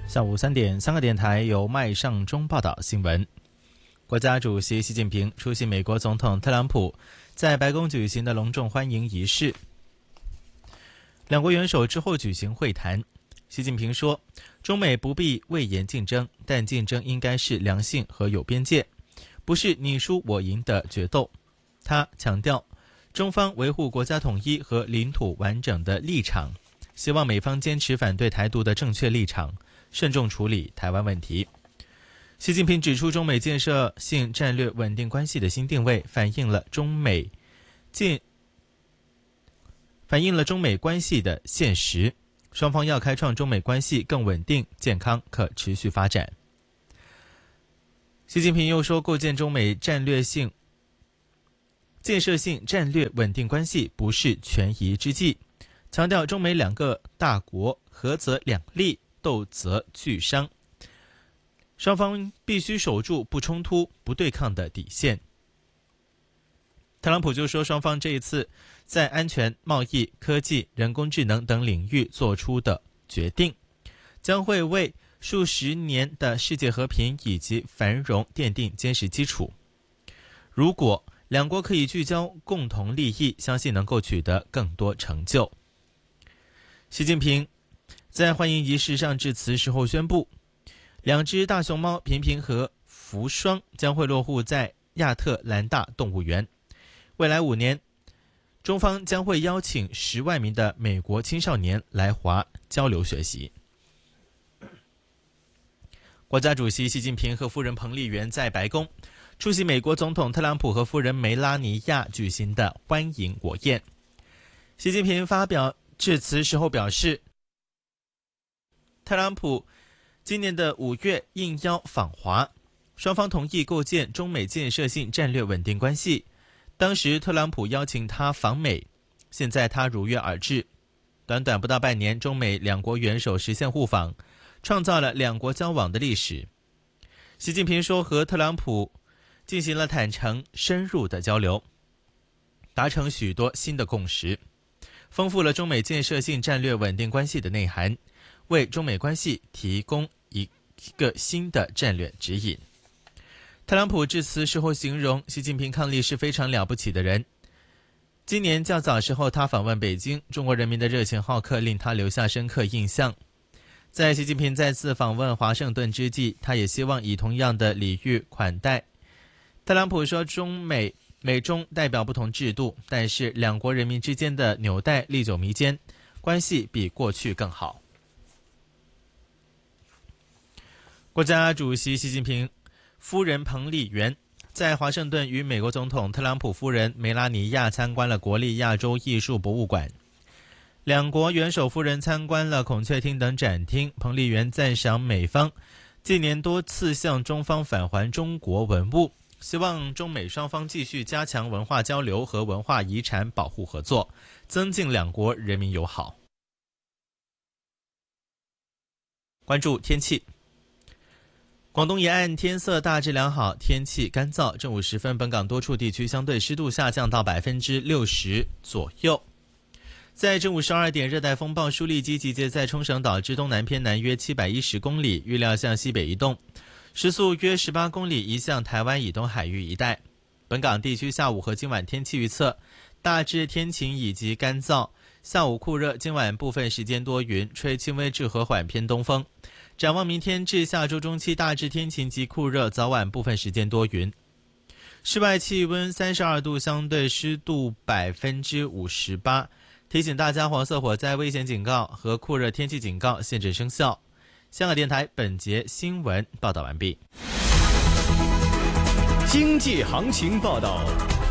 下午3点，香港电台由麦尚中报道新闻。国家主席习近平出席美国总统特朗普在白宫举行的隆重欢迎仪式，两国元首之后举行会谈。习近平说，中美不必畏严竞争，但竞争应该是良性和有边界，不是你输我赢的决斗。他强调，中方维护国家统一和领土完整的立场，希望美方坚持反对台独的正确立场，慎重处理台湾问题。习近平指出，中美建设性战略稳定关系的新定位反映了中美关系的现实，双方要开创中美关系更稳定、健康、可持续发展。习近平又说，构建中美建设性战略稳定关系不是权宜之计，强调中美两个大国合则两利，斗则俱伤，双方必须守住不冲突、不对抗的底线。特朗普就说，双方这一次在安全、贸易、科技、人工智能等领域做出的决定，将会为数十年的世界和平以及繁荣奠定坚实基础。如果两国可以聚焦共同利益，相信能够取得更多成就。习近平在欢迎仪式上致辞时候宣布，两只大熊猫平平和福双将会落户在亚特兰大动物园。未来5年，中方将会邀请10万名的美国青少年来华交流学习。国家主席习近平和夫人彭丽媛在白宫出席美国总统特朗普和夫人梅拉尼亚举行的欢迎国宴。习近平发表致辞时候表示，特朗普今年的5月应邀访华，双方同意构建中美建设性战略稳定关系。当时特朗普邀请他访美，现在他如约而至。短短不到半年，中美两国元首实现互访，创造了两国交往的历史。习近平说，和特朗普进行了坦诚深入的交流，达成许多新的共识，丰富了中美建设性战略稳定关系的内涵，为中美关系提供一个新的战略指引。特朗普致辞时候形容，习近平伉俪是非常了不起的人。今年较早时候他访问北京，中国人民的热情好客令他留下深刻印象。在习近平再次访问华盛顿之际，他也希望以同样的礼遇款待。特朗普说，美中代表不同制度，但是两国人民之间的纽带历久弥坚，关系比过去更好。国家主席习近平夫人彭丽媛在华盛顿与美国总统特朗普夫人梅拉尼亚参观了国立亚洲艺术博物馆。两国元首夫人参观了孔雀厅等展厅。彭丽媛赞赏美方近年多次向中方返还中国文物，希望中美双方继续加强文化交流和文化遗产保护合作，增进两国人民友好。关注天气。广东沿岸天色大致良好，天气干燥。正午时分，本港多处地区相对湿度下降到 60% 左右。在正午12点，热带风暴舒力基集结在冲绳岛之东南偏南约710公里，预料向西北移动，时速约18公里，移向台湾以东海域一带。本港地区下午和今晚天气预测，大致天晴以及干燥，下午酷热，今晚部分时间多云，吹轻微至和缓偏东风。展望明天至下周中期，大致天晴及酷热，早晚部分时间多云。室外气温32度，相对湿度 58%。提醒大家，黄色火灾危险警告和酷热天气警告现正生效。香港电台本节新闻报道完毕。 经济行情报道。